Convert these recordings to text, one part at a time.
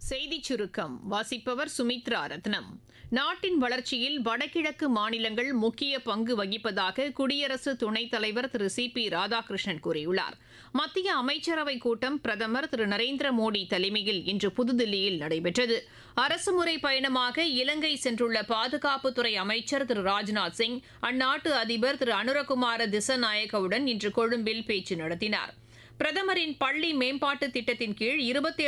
செய்திச் சுருக்கம் வாசிப்பவர் சுமித்ரா ரத்னம். நாட்டின் வளர்ச்சியில் வடகிழக்கு மாநிலங்கள் முக்கிய பங்கு வகிப்பதாக குடியரசு துணைத் தலைவர் திரு சி.பி. ராதாகிருஷ்ணன் கூறியுள்ளார். மத்திய அமைச்சரவைக் கூட்டம் பிரதமர் திரு நரேந்திர மோடி தலைமையில் இன்று புதுதில்லியில் நடைபெற்றது. அரசுமுறை பயணமாக இலங்கை சென்றுள்ள பாதுகாப்புத்துறை அமைச்சர் திரு ராஜ்நாத் சிங் அந்நாட்டு அதிபர் திரு அனுரகுமார திசநாயக்கவுடன் இன்று கொழும்பில் பேச்சு நடத்தினார். பிரதமரின் பள்ளி மேம்பாட்டு திட்டத்தின் கீழ்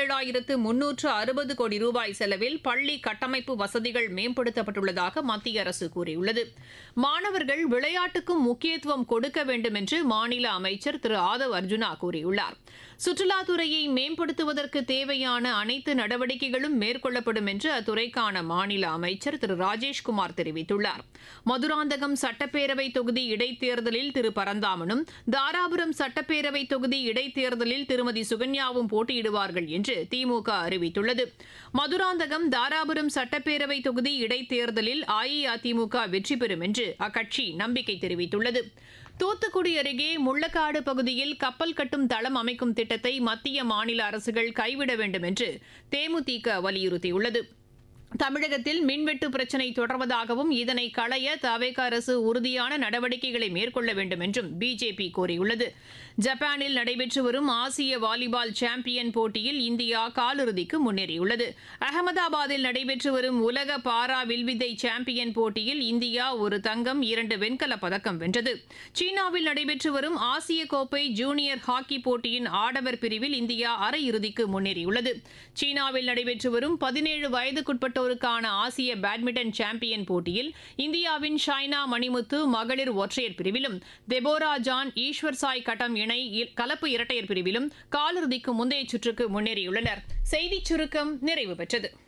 27,360 கோடி ரூபாய் செலவில் பள்ளி கட்டமைப்பு வசதிகள் மேம்படுத்தப்பட்டுள்ளதாக மத்திய அரசு கூறியுள்ளது. மாணவர்கள் விளையாட்டுக்கும் முக்கியத்துவம் கொடுக்க வேண்டும் என்று மாநில அமைச்சர் திரு ஆதவ் அர்ஜுனா கூறியுள்ளார். சுற்றுலாத்துறையை மேம்படுத்துவதற்கு தேவையான அனைத்து நடவடிக்கைகளும் மேற்கொள்ளப்படும் என்று அத்துறைக்கான மாநில அமைச்சர் திரு ராஜேஷ்குமார் தெரிவித்துள்ளார். மதுராந்தகம் சட்டப்பேரவை தொகுதி இடைத்தேர்தலில் திரு பரந்தாமனும், தாராபுரம் சட்டப்பேரவை தொகுதி இடைத்தேர்தலில் திருமதி சுகன்யாவும் போட்டியிடுவார்கள் என்று திமுக அறிவித்துள்ளது. மதுராந்தகம், தாராபுரம் சட்டப்பேரவை தொகுதி இடைத்தேர்தலில் அஇஅதிமுக வெற்றி பெறும் என்று அக்கட்சி நம்பிக்கை தெரிவித்துள்ளது. தூத்துக்குடி அருகே முள்ளக்காடு பகுதியில் கப்பல் கட்டும் தளம் அமைக்கும் திட்டத்தை மத்திய மாநில அரசுகள் கைவிட வேண்டும் என்று தேமுதிக வலியுறுத்தியுள்ளது. தமிழகத்தில் மின்வெட்டு பிரச்சினை தொடர்வதாகவும் இதனை களைய தவேக அரசு உறுதியான நடவடிக்கைகளை மேற்கொள்ள வேண்டும் என்றும் பிஜேபி கோரியுள்ளது. ஜப்பானில் நடைபெற்று வரும் ஆசிய வாலிபால் சாம்பியன் போட்டியில் இந்தியா காலிறுதிக்கு முன்னேறியுள்ளது. அகமதாபாத்தில் நடைபெற்று வரும் உலக பாரா வில்வித்தை சாம்பியன் போட்டியில் இந்தியா ஒரு தங்கம், 2 வெண்கலப் பதக்கம் வென்றது. சீனாவில் நடைபெற்று வரும் ஆசிய கோப்பை ஜூனியர் ஹாக்கி போட்டியின் ஆடவர் பிரிவில் இந்தியா அரையிறுதிக்கு முன்னேறியுள்ளது. சீனாவில் நடைபெற்று வரும் 17 வயதுக்குட்பட்ட ஆசிய பேட்மிண்டன் சாம்பியன் போட்டியில் இந்தியாவின் ஷைனா மணிமுத்து மகளிர் ஒற்றையர் பிரிவிலும், தெபோரா ஜான், ஈஸ்வர் சாய் கட்டம் இணை கலப்பு இரட்டையர் பிரிவிலும் காலிறுதிக்கு முந்தைய சுற்றுக்கு முன்னேறியுள்ளனர். செய்திச் சுருக்கம் நிறைவு பெற்றது.